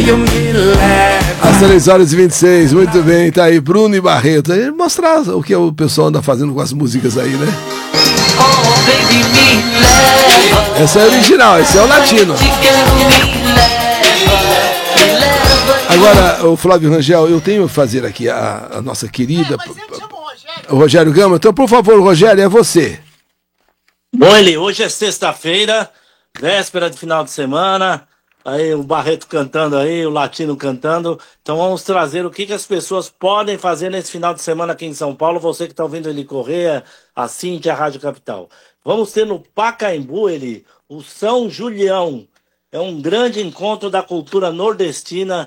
Às 3h26, muito bem, tá aí Bruno e Barreto. Aí mostrar o que o pessoal anda fazendo com as músicas aí, né? Essa é a original, esse é o latino. Agora, o Flávio Rangel, eu tenho que fazer aqui a nossa querida... o Rogério Gama. Então, por favor, Rogério, é você. Bom, Eli, hoje é sexta-feira, véspera de final de semana, aí o Barreto cantando aí, o Latino cantando. Então vamos trazer o que as pessoas podem fazer nesse final de semana aqui em São Paulo. Você que está ouvindo ele correr, a Cíntia, a Rádio Capital. Vamos ter no Pacaembu, Eli, o São Julião. É um grande encontro da cultura nordestina,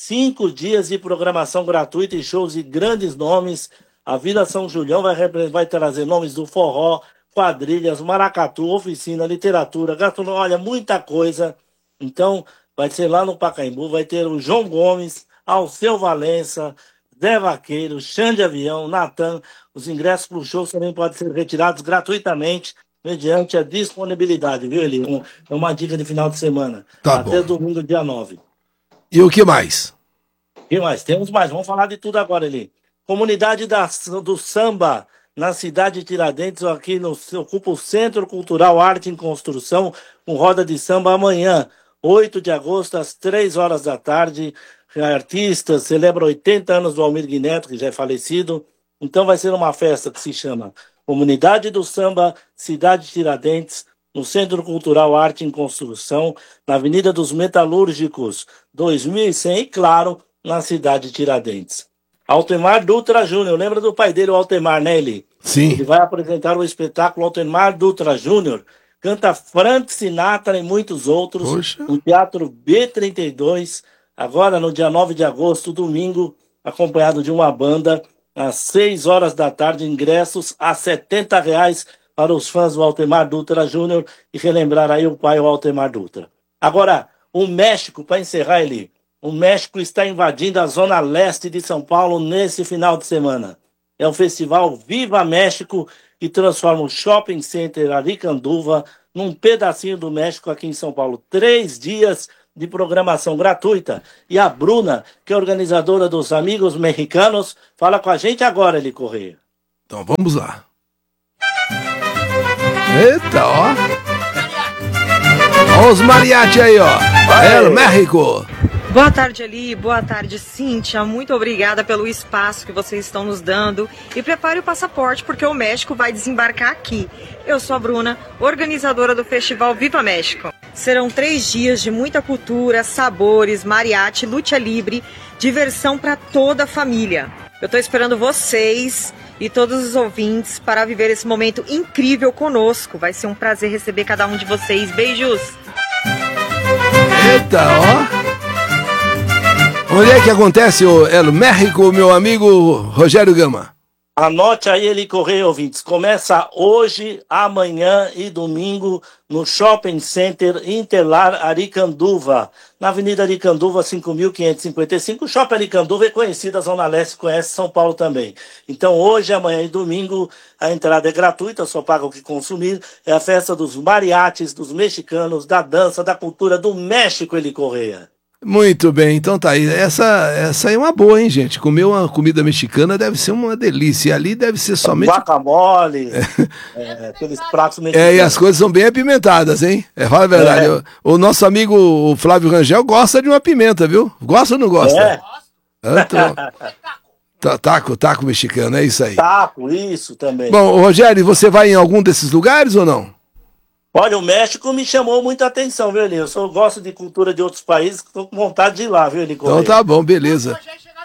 5 dias de programação gratuita e shows de grandes nomes. A Vila São Julião vai trazer nomes do forró, quadrilhas, maracatu, oficina, literatura, gastronomia, olha, muita coisa. Então, vai ser lá no Pacaembu, vai ter o João Gomes, Alceu Valença, Zé Vaqueiro, Xande Avião, Natan. Os ingressos para o show também podem ser retirados gratuitamente, mediante a disponibilidade, viu, Eli? É uma dica de final de semana. Tá até bom. Domingo, dia 9. E o que mais? O que mais? Temos mais, vamos falar de tudo agora, Eli. Comunidade do Samba, na cidade de Tiradentes, aqui ocupa o Centro Cultural Arte em Construção, com roda de samba amanhã, 8 de agosto, às 3 horas da tarde. Artistas celebra 80 anos do Almir Neto, que já é falecido. Então vai ser uma festa que se chama Comunidade do Samba, cidade de Tiradentes, no Centro Cultural Arte em Construção, na Avenida dos Metalúrgicos, 2100, e claro, na cidade de Tiradentes. Altemar Dutra Júnior, lembra do pai dele, o Altemar, né, Eli? Sim. Ele vai apresentar o espetáculo Altemar Dutra Júnior, canta Frank Sinatra e muitos outros. Poxa. No Teatro B32, agora no dia 9 de agosto, domingo, acompanhado de uma banda, às 6 horas da tarde, ingressos a R$70 para os fãs do Altemar Dutra Júnior e relembrar aí o pai, o Altemar Dutra. Agora, o México, para encerrar, Eli, o México está invadindo a zona leste de São Paulo nesse final de semana. É o festival Viva México, que transforma o Shopping Center Aricanduva num pedacinho do México aqui em São Paulo. 3 dias de programação gratuita. E a Bruna, que é organizadora dos Amigos Mexicanos, fala com a gente agora, Eli Correia. Então vamos lá. Eita, ó. Olha os mariachi aí, ó. El México. Boa tarde, Eli. Boa tarde, Cíntia. Muito obrigada pelo espaço que vocês estão nos dando. E prepare o passaporte, porque o México vai desembarcar aqui. Eu sou a Bruna, organizadora do Festival Viva México. Serão 3 dias de muita cultura, sabores, mariachi, luta livre, diversão para toda a família. Eu estou esperando vocês e todos os ouvintes para viver esse momento incrível conosco. Vai ser um prazer receber cada um de vocês. Beijos! Eita, ó. Onde é que acontece o El México, meu amigo Rogério Gama? Anote aí, Eli Correia, ouvintes. Começa hoje, amanhã e domingo no Shopping Center Interlar Aricanduva, na Avenida Aricanduva 5.555. O Shopping Aricanduva é conhecido, a Zona Leste conhece, São Paulo também. Então hoje, amanhã e domingo a entrada é gratuita, só paga o que consumir. É a festa dos mariachis, dos mexicanos, da dança, da cultura do México, Eli Correia. Muito bem, então tá aí. Essa aí é uma boa, hein, gente? Comer uma comida mexicana deve ser uma delícia. E ali deve ser somente... guacamole, aqueles pratos mexicanos. E as coisas são bem apimentadas, hein? Fala a verdade. O nosso amigo o Flávio Rangel gosta de uma pimenta, viu? Gosta ou não gosta? Taco mexicano, é isso aí. Taco, isso também. Bom, Rogério, você vai em algum desses lugares ou não? Olha, o México me chamou muita atenção, viu, Eli? Eu gosto de cultura de outros países, estou com vontade de ir lá, viu, Eli? Então tá bom, beleza.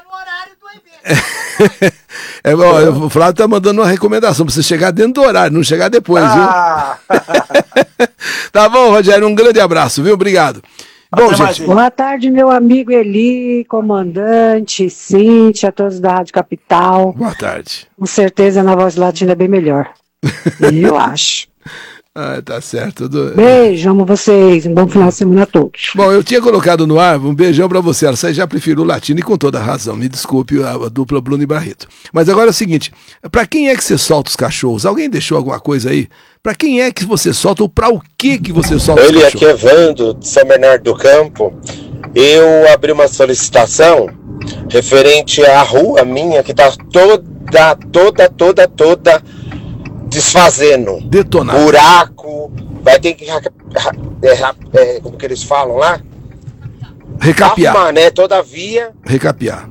Bom, o Flávio tá mandando uma recomendação pra você chegar dentro do horário, não chegar depois, viu? Tá bom, Rogério, um grande abraço, viu? Obrigado. Bom, gente. Boa tarde, meu amigo Eli, comandante, Cíntia, todos da Rádio Capital. Boa tarde. Com certeza na voz latina é bem melhor. Eu acho. Tá certo. Beijo, amo vocês. Um bom final de semana a todos. Bom, eu tinha colocado no ar um beijão pra você. Você já preferiu o latino e com toda razão. Me desculpe a dupla Bruno e Barreto. Mas agora é o seguinte: pra quem é que você solta os cachorros? Alguém deixou alguma coisa aí? Pra quem é que você solta ou pra o que você solta os cachorros? Ele aqui é Vando, de São Bernardo do Campo. Eu abri uma solicitação referente à rua minha, que tá toda desfazendo. Detonado. Buraco, vai ter que, como que eles falam lá? Recapear. Arrumar, né? Toda a via. Recapear.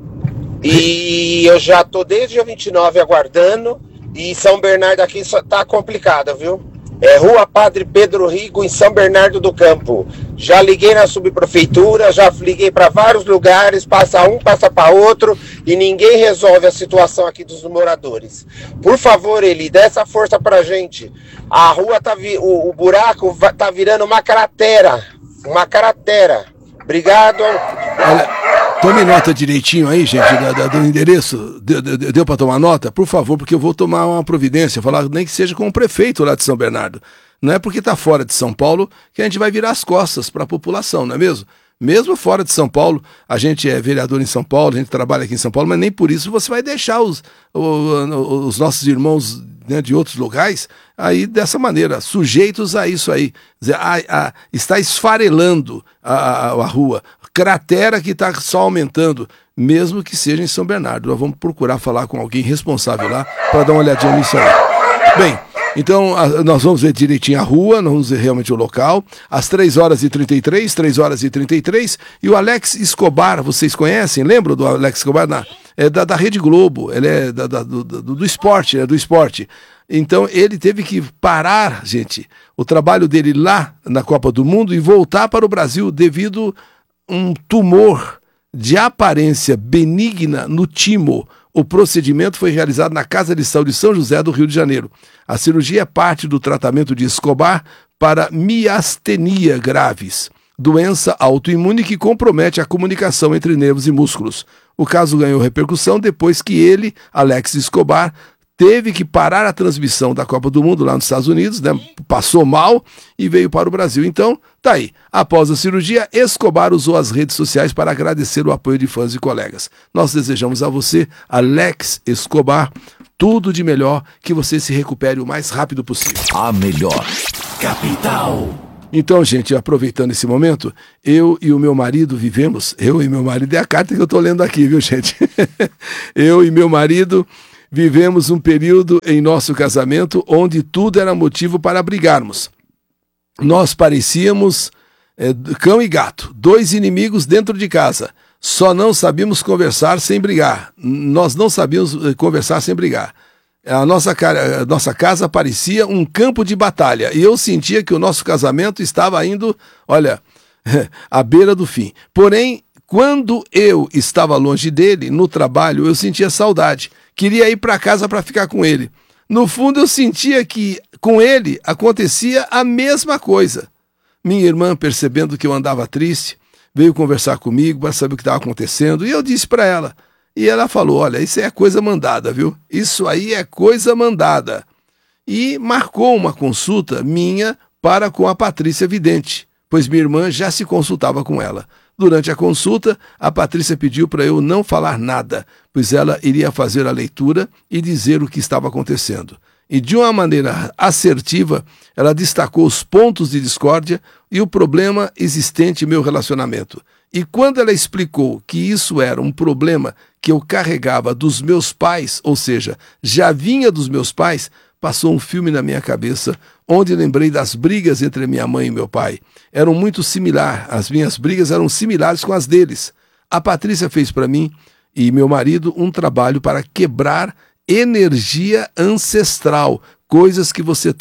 E eu já tô desde o dia 29 aguardando, e São Bernardo aqui só tá complicado, viu? É Rua Padre Pedro Rigo, em São Bernardo do Campo. Já liguei na subprefeitura, já liguei para vários lugares, passa um, passa para outro, e ninguém resolve a situação aqui dos moradores. Por favor, ele dê essa força pra gente. A rua o buraco tá virando uma cratera. Uma cratera. Obrigado. Olha, tome nota direitinho aí, gente, do endereço. Deu para tomar nota? Por favor, porque eu vou tomar uma providência, falar nem que seja com o prefeito lá de São Bernardo. Não é porque está fora de São Paulo que a gente vai virar as costas para a população, não é mesmo? Mesmo fora de São Paulo, a gente é vereador em São Paulo, a gente trabalha aqui em São Paulo, mas nem por isso você vai deixar os nossos irmãos, né, de outros locais aí dessa maneira, sujeitos a isso aí. Quer dizer, está esfarelando a rua, cratera que está só aumentando, mesmo que seja em São Bernardo. Nós vamos procurar falar com alguém responsável lá para dar uma olhadinha nisso aí. Bem, então nós vamos ver direitinho a rua, nós vamos ver realmente o local, às 3h33, e o Alex Escobar, vocês conhecem? Lembram do Alex Escobar? É da Rede Globo, ele é do esporte, do esporte. Então ele teve que parar, gente, o trabalho dele lá na Copa do Mundo e voltar para o Brasil devido a um tumor de aparência benigna no timo. O procedimento foi realizado na Casa de Saúde de São José do Rio de Janeiro. A cirurgia é parte do tratamento de Escobar para miastenia graves, doença autoimune que compromete a comunicação entre nervos e músculos. O caso ganhou repercussão depois que ele, Alex Escobar, teve que parar a transmissão da Copa do Mundo lá nos Estados Unidos, né? Passou mal e veio para o Brasil. Então, tá aí. Após a cirurgia, Escobar usou as redes sociais para agradecer o apoio de fãs e colegas. Nós desejamos a você, Alex Escobar, tudo de melhor, que você se recupere o mais rápido possível. A melhor capital. Então, gente, aproveitando esse momento, eu e meu marido é a carta que eu estou lendo aqui, viu, gente? Eu e meu marido vivemos um período em nosso casamento onde tudo era motivo para brigarmos. Nós parecíamos cão e gato, dois inimigos dentro de casa. Só não sabíamos conversar sem brigar. Nós não sabíamos conversar sem brigar. A nossa casa parecia um campo de batalha e eu sentia que o nosso casamento estava indo, olha, à beira do fim. Porém, quando eu estava longe dele, no trabalho, eu sentia saudade. Queria ir para casa para ficar com ele. No fundo, eu sentia que com ele acontecia a mesma coisa. Minha irmã, percebendo que eu andava triste, veio conversar comigo para saber o que estava acontecendo e eu disse para ela. E ela falou, olha, isso é coisa mandada, viu? Isso aí é coisa mandada. E marcou uma consulta minha para com a Patrícia Vidente, pois minha irmã já se consultava com ela. Durante a consulta, a Patrícia pediu para eu não falar nada, pois ela iria fazer a leitura e dizer o que estava acontecendo. E de uma maneira assertiva, ela destacou os pontos de discórdia e o problema existente em meu relacionamento. E quando ela explicou que isso era um problema que eu carregava dos meus pais, ou seja, já vinha dos meus pais, passou um filme na minha cabeça, onde lembrei das brigas entre minha mãe e meu pai. Eram muito similares, as minhas brigas eram similares com as deles. A Patrícia fez para mim e meu marido um trabalho para quebrar energia ancestral, coisas que você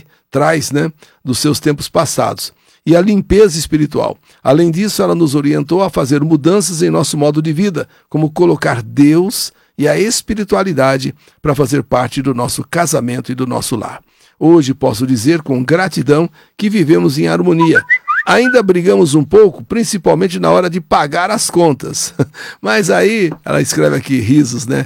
traz, né, dos seus tempos passados. E a limpeza espiritual. Além disso, ela nos orientou a fazer mudanças em nosso modo de vida, como colocar Deus e a espiritualidade para fazer parte do nosso casamento e do nosso lar. Hoje posso dizer com gratidão que vivemos em harmonia. Ainda brigamos um pouco, principalmente na hora de pagar as contas. Mas aí, ela escreve aqui risos, né?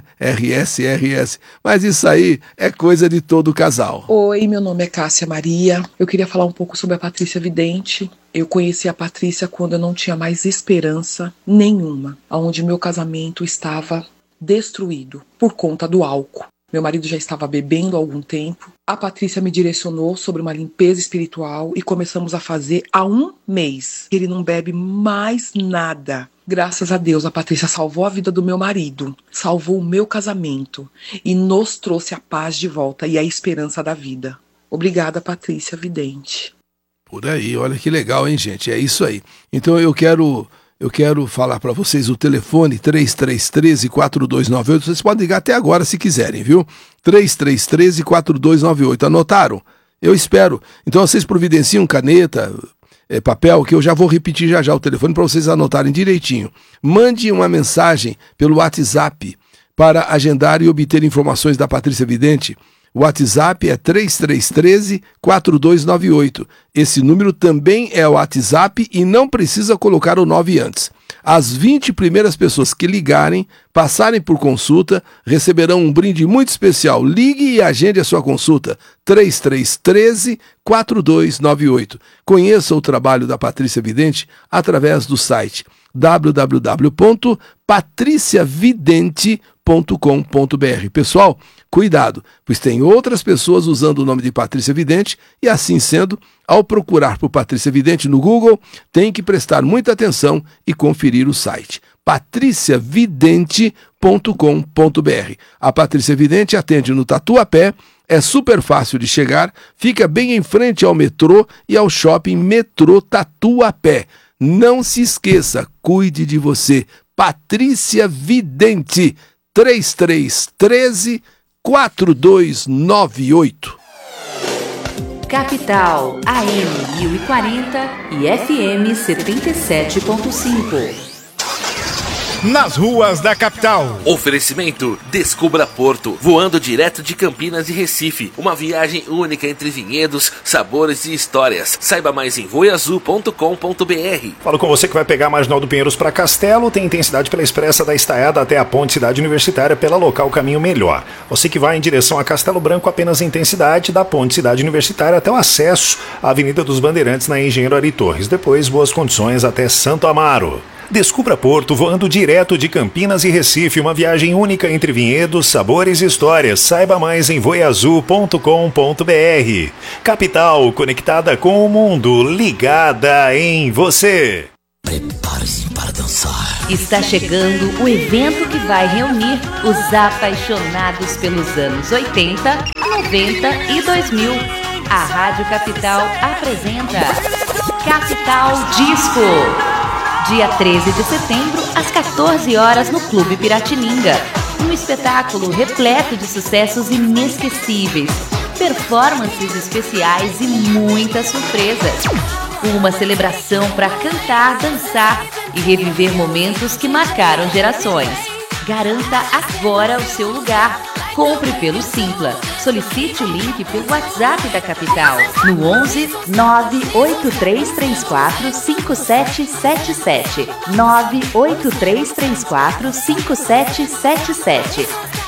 RS. Mas isso aí é coisa de todo casal. Oi, meu nome é Cássia Maria. Eu queria falar um pouco sobre a Patrícia Vidente. Eu conheci a Patrícia quando eu não tinha mais esperança nenhuma, onde meu casamento estava destruído por conta do álcool. Meu marido já estava bebendo há algum tempo. A Patrícia me direcionou sobre uma limpeza espiritual e começamos a fazer há 1 mês. Ele não bebe mais nada. Graças a Deus, a Patrícia salvou a vida do meu marido, salvou o meu casamento e nos trouxe a paz de volta e a esperança da vida. Obrigada, Patrícia Vidente. Por aí, olha que legal, hein, gente? É isso aí. Então eu quero falar para vocês o telefone 3313-4298. Vocês podem ligar até agora se quiserem, viu? 3313-4298. Anotaram? Eu espero. Então vocês providenciam caneta, papel, que eu já vou repetir já o telefone para vocês anotarem direitinho. Mande uma mensagem pelo WhatsApp para agendar e obter informações da Patrícia Vidente. O WhatsApp é 3313-4298. Esse número também é o WhatsApp e não precisa colocar o 9 antes. As 20 primeiras pessoas que ligarem, passarem por consulta, receberão um brinde muito especial. Ligue e agende a sua consulta. 3313-4298. Conheça o trabalho da Patrícia Vidente através do site www.patriciavidente.com.br. Pessoal, cuidado, pois tem outras pessoas usando o nome de Patrícia Vidente e, assim sendo, ao procurar por Patrícia Vidente no Google, tem que prestar muita atenção e conferir o site patriciavidente.com.br. A Patrícia Vidente atende no Tatuapé, é super fácil de chegar, fica bem em frente ao metrô e ao shopping Metrô Tatuapé. Não se esqueça, cuide de você. Patrícia Vidente, 3313-4298. Capital, AM 1040 e FM 77.5. Nas ruas da capital. Oferecimento Descubra Porto, voando direto de Campinas e Recife. Uma viagem única entre vinhedos, sabores e histórias. Saiba mais em voiazul.com.br. Falo com você que vai pegar a Marginal do Pinheiros para Castelo, tem intensidade pela Expressa da Estaiada até a Ponte Cidade Universitária pela local Caminho Melhor. Você que vai em direção a Castelo Branco, apenas intensidade da Ponte Cidade Universitária até o acesso à Avenida dos Bandeirantes na Engenheiro Ari Torres. Depois, boas condições até Santo Amaro. Descubra Porto, voando direto de Campinas e Recife, uma viagem única entre vinhedos, sabores e histórias. Saiba mais em voiazul.com.br. Capital, conectada com o mundo, ligada em você. Prepare-se para dançar. Está chegando o evento que vai reunir os apaixonados pelos anos 80, 90 e 2000. A Rádio Capital apresenta Capital Disco. Dia 13 de setembro, às 14 horas, no Clube Piratininga. Um espetáculo repleto de sucessos inesquecíveis, performances especiais e muitas surpresas. Uma celebração para cantar, dançar e reviver momentos que marcaram gerações. Garanta agora o seu lugar. Compre pelo Simpla. Solicite o link pelo WhatsApp da Capital no 11 98334 5777. 98334 5777.